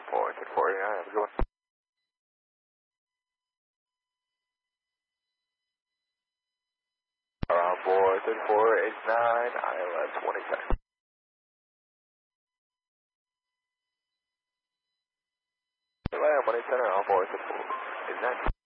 4, 489, have a good one. On board 489, ILS 2010. Money Center, on board 489.